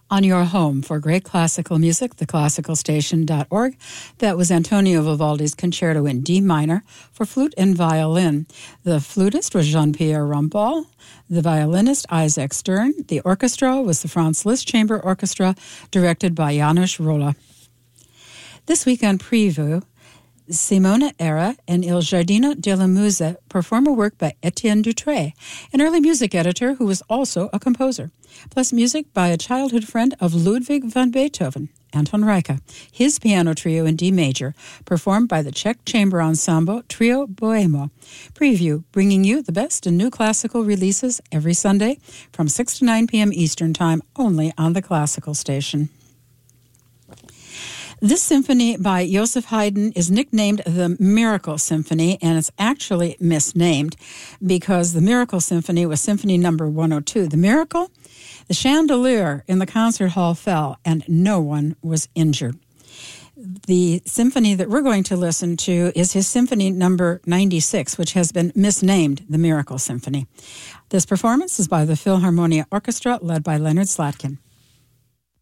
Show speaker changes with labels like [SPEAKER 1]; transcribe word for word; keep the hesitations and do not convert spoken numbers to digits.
[SPEAKER 1] On your home for great classical music, the classical station dot org. That was Antonio Vivaldi's Concerto in D minor for flute and violin. The flutist was Jean-Pierre Rampal, the violinist Isaac Stern. The orchestra was the Franz Liszt Chamber Orchestra, directed by Janos Rolla. This week on Preview, Simona Era and Il Giardino della Musa perform a work by Etienne Dutré, an early music editor who was also a composer, plus music by a childhood friend of Ludwig van Beethoven, Anton Reicha. His piano trio in D major, performed by the Czech Chamber Ensemble Trio Boemo. Preview, bringing you the best in new classical releases every Sunday from six to nine p.m. Eastern Time, only on the Classical Station. This symphony by Joseph Haydn is nicknamed the Miracle Symphony, and it's actually misnamed because the Miracle Symphony was Symphony number one oh two. The Miracle? The chandelier in the concert hall fell, and no one was injured. The symphony that we're going to listen to is his Symphony number ninety-six, which has been misnamed the Miracle Symphony. This performance is by the Philharmonia Orchestra, led by Leonard Slatkin.